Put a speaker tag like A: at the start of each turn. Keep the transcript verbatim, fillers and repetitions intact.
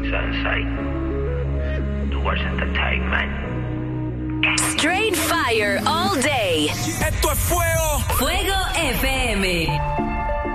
A: Sunshine. Towards Entertainment.
B: Straight fire all day.
C: Esto es fuego.
B: Fuego F M.